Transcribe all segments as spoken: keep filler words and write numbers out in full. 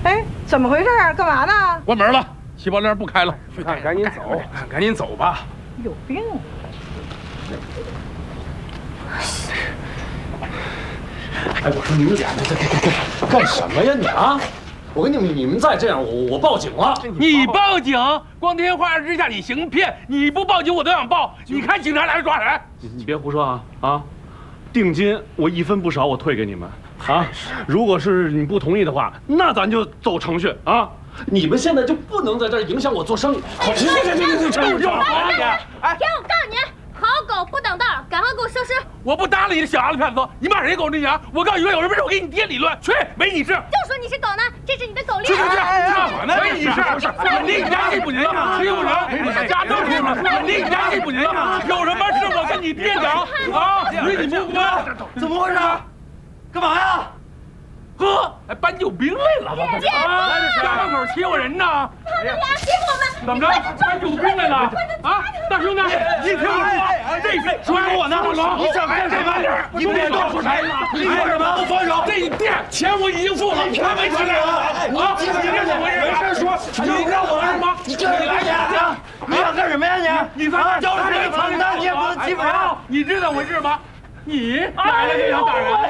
哎，怎么回事啊？干嘛呢？ 关门了，细胞链不开了。 去看，赶紧走，赶紧走吧。 有病！ 哎，我说你们俩这这干什么呀你啊！我跟你们，你们再这样，我我报警了。 你报警？光天化日之下你行骗，你不报警我都想报。你看警察来了抓人。 你你别胡说啊啊！定金我一分不少，我退给你们啊。如果是你不同意的话，那咱就走程序啊。 你们现在就不能在这儿影响我做生意。好，行行行行行，程序我管你！ 哎，天，我告诉你，好狗不等道，赶快给我收拾！ 我不搭理你这小丫头片子，你骂谁狗你啊？我告诉你，有什么事我给你爹理论，去，没你事。 就说你是狗呢，这是你的狗去去去， 链。 没你事。你家你不行，欺负人，家都欺负人，你家你不行，有什么事我跟你爹讲啊？与你无关。 怎么回事？干嘛呀？ 呵，还搬救兵来了！ 姐， 家门口欺负人呢！ 他们俩欺负我们！ 怎么着？搬救兵来了？啊，大兄弟，你听我说，这是说我呢！你想干什么？你别告诉谁！你说什么？我放手！这店钱我已经付了，你还没还来啊？啊！你这怎么回事？没事说，你让我来吗？你你来呀！ 你想干什么呀你？ 你咱交他这藏的，你也不能欺负人。 你知道回事吗？你来了就想打人？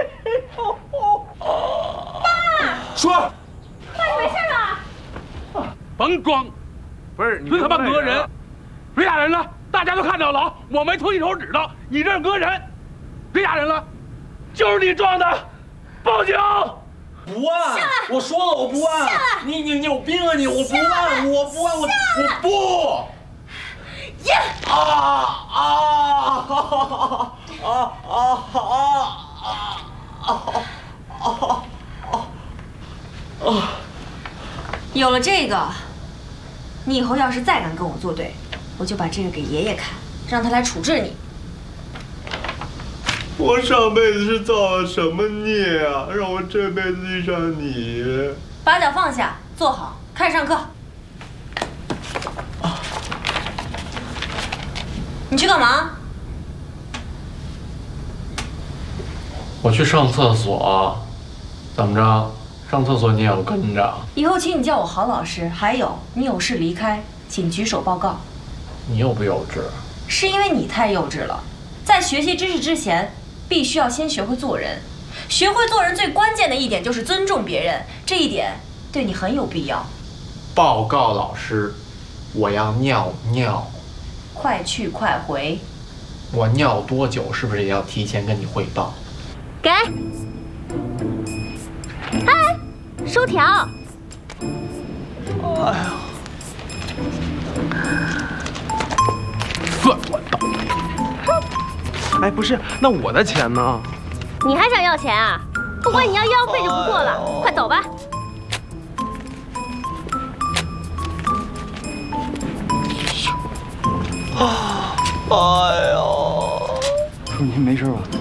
爸， 说， 爸你没事吧？ 甭装， 不是你真他妈讹人！谁打人了？大家都看到了，我没出一手指头，你这是讹人！谁打人了？就是你撞的！报警！ 不按！我说了我不按！你你你有病啊你！我不按！我不按！我我不！ 耶！ 啊啊啊啊啊啊啊啊！ 有了这个，你以后要是再敢跟我作对，我就把这个给爷爷看，让他来处置你。 我上辈子是造了什么孽啊，让我这辈子遇上你？ 把脚放下，坐好，开始上课。你去干嘛？ 我去上厕所。怎么着？上厕所你也要跟着？ 以后请你叫我郝老师。还有，你有事离开，请举手报告。 你幼不幼稚？ 是因为你太幼稚了。在学习知识之前，必须要先学会做人。学会做人最关键的一点就是尊重别人，这一点对你很有必要。 报告老师，我要尿尿。 快去快回。 我尿多久是不是也要提前跟你汇报？ 给。哎，收条。 哎呀，算我倒霉！哎，不是，那我的钱呢？ 你还想要钱啊？不管你要医药费就不错了，快走吧。 啊！哎呦！ 叔，您没事吧？